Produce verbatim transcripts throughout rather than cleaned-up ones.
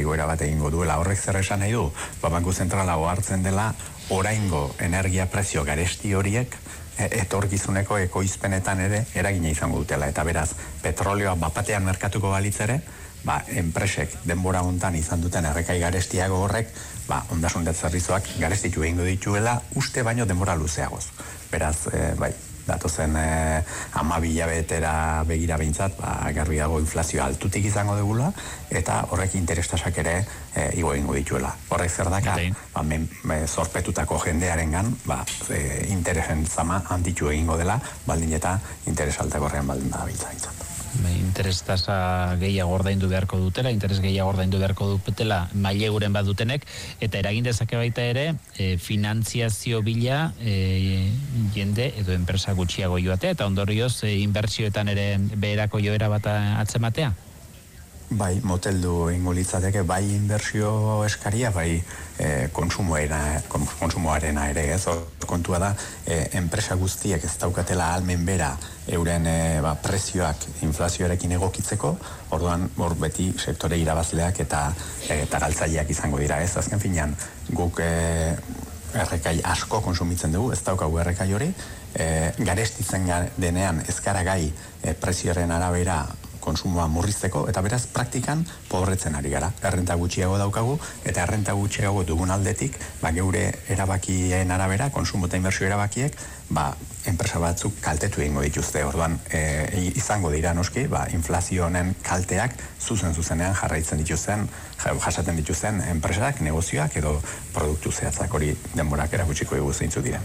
igoera bat egingo duela. Horrek zer esan nahi du, ba, banku zentrala ohartzen dela, oraingo energia prezio garesti horiek etorkizuneko ekoizpenetan ere eragina izango dutela. Eta beraz, petrolioa bapatean merkatuko balitz ere, ba, enpresek denbora hontan izan duten errekai garestiago horrek, ba, ondasun zerbitzuak garestitu egingo dituela, uste baino denbora luzeagoz. Beraz, e, bai, datozen eh, hamabi hilabetera begira behintzat, ba, garbiago inflazioa altutik izango dugula, eta horrek interestasak ere eh, igo egingo dituela. Horrek zer daka, ba, men, me, zorpetutako jendearengan, ba, e, interesen zama handitu egingo dela, baldin eta interes altakorrean baldin da behintzat. Interes tasa gehiago ordaindu beharko dutela, interes gehiago ordaindu beharko dutela maileguren bat dutenek, eta eragin dezake baita ere, e, finantziazio bila e, jende edo enpresa gutxiago joatea, eta ondorioz e, inbertsioetan ere beherako joera bat atzematea? Bai, moteldu ingo litzateke, bai inbertsio eskaria, bai e, konsumoarena, konsumoarena ere, ez, kontua da, e, enpresa guztiek ez daukatela ahalmen bera euren e, ba, prezioak inflazioarekin egokitzeko, orduan hor beti sektore irabazleak eta e, taraltzaileak izango dira, ez, azken finean guk e, errekai asko konsumitzen dugu, ez daukagu errekai hori, e, garestitzen denean ezkara gai e, prezioaren arabera konsumoa murrizteko, eta beraz praktikan pobretzen ari gara. Errenta gutxiago daukagu, eta errenta gutxiago dugun aldetik, ba, geure erabakien arabera, konsumo eta inbertsio erabakiek, ba, enpresa batzuk kaltetu egingo dituzte. Orduan, e, izango dira noski, ba, inflazio honen kalteak zuzen zuzenean jarraitzen dituzten, jasaten dituzten enpresak, negozioak edo produktu zehatzak, hori denborak erakutsiko dugu zeintzu diren.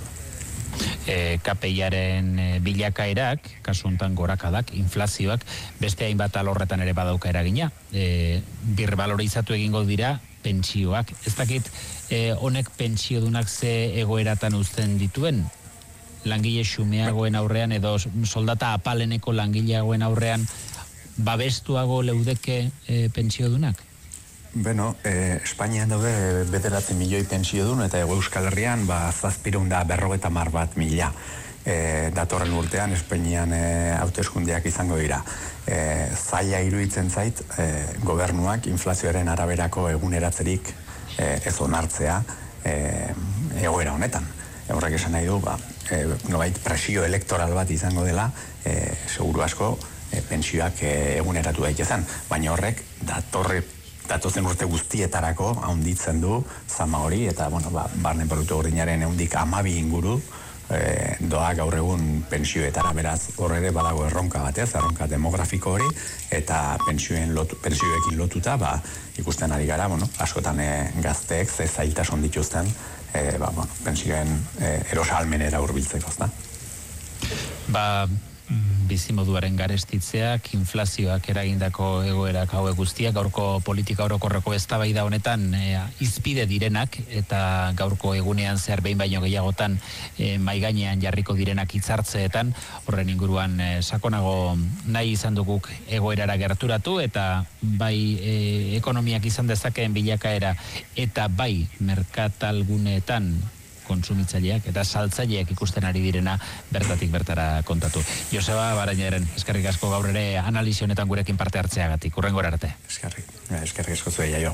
E, K P I-aren e, bilakaerak, kasu honetan gorakadak, inflazioak, beste hainbat alorretan ere badauka eragina. E, birbalorizatu egingo dira pentsioak. Ez dakit e, honek pentsiodunak ze egoeratan uzten dituen? Langile xumeagoen aurrean edo soldata apaleneko langileagoen aurrean babestuago leudeke e, pentsiodunak? Beno, eh, Espainian daude bederatzi milioi pentsiodun, eta Euskal Herrian ba, zazpireun da berrogeta mar bat mila. E, datorren urtean Espainian e, hauteskundeak izango dira. E, zaila iruditzen zait e, gobernuak inflazioaren araberako eguneratzerik e, ez onartzea e, egoera honetan. E, horrek esan nahi du, ba, e, nobait presio elektoral bat izango dela, e, seguru asko e, pentsioak e, eguneratu daitezen, baina horrek datorre datozen urte guztietarako handitzen du zama hori, eta bueno, ba, barne produktu gordinaren ehundik hamabi inguru e, doa gaur egun pentsioetara, beraz hor ere badago erronka batez, erronka demografiko hori, eta pentsioen lotu, pentsioekin lotuta, ba, ikusten ari gara, bueno, askotan e, gazteek ze zailtasun dituzten, e, ba, bueno, pentsioen e, erosalmenera hurbiltzeko, ezta? Ba, bizimoduaren garestitzeak, inflazioak eragindako egoerak hauek guztiak, gaurko politika orokorreko eztabaida honetan e, izpide direnak, eta gaurko egunean zehar behin baino gehiagotan e, maigainean jarriko direnak hitzartzeetan, horren inguruan e, sakonago nahi izan duguk egoerara gerturatu, eta bai e, ekonomiak izan dezakeen bilakaera, eta bai merkatalguneetan kontsumitzaileak eta saltzaileak ikusten ari direna bertatik bertara kontatu. Joseba Barañaren, eskerrik asko gaur ere analisi honetan gurekin parte hartzeagatik. Hurrengora arte. Eskerrik, eskerrik asko zuei jaio.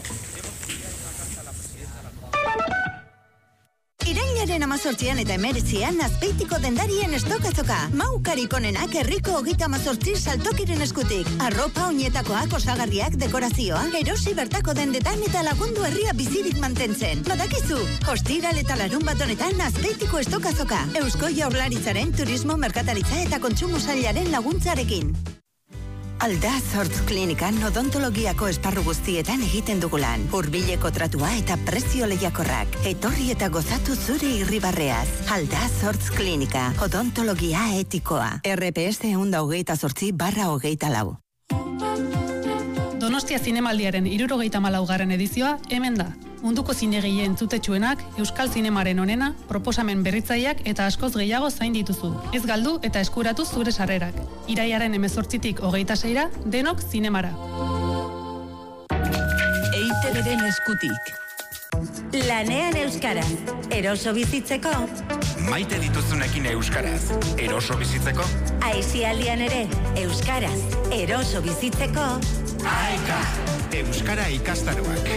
Irailaren amazortzian eta emeretzian Azpeitiko dendarien estokazoka. Maukarik onenak herriko hogeita amazortzi saltokiren eskutik. Arropa, oinetakoak, osagarriak, dekorazioa, erosi bertako dendetan eta lagundu herria bizirik mantentzen. Badakizu, ostiral eta larun bat honetan Azpeitiko estokazoka. Eusko Jaurlaritzaren turismo, merkataritza eta kontsumo sailaren laguntzarekin. Aldaz Hortz Klinikan odontologiako esparru guztietan egiten dugulan. Hurbileko tratua eta prezio lehiakorrak. Etorri eta gozatu zure irribarreaz. Aldaz Hortz Klinika, odontologia etikoa. R P S ehun hogeita zortzi barra hogeita lau. Donostia Zinemaldiaren hirurogeita hamalaugarren edizioa hemen da. Munduko zinegile entzutetsuenak, Euskal Zinemaren onena, proposamen berritzaileak eta askoz gehiago zain dituzu. Ez galdu eta eskuratu zure sarrerak. Irailaren hemezortzitik hogeita seira, denok zinemara. E I Te Beren eskutik. Lanean euskaraz, eroso bizitzeko. Maite dituzunekin euskaraz, eroso bizitzeko. Aisialdian ere, euskaraz, eroso bizitzeko. Aeka, euskara ikastaroak.